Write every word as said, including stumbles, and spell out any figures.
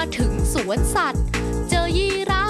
ถึงสวนสัตว์เจอยีรา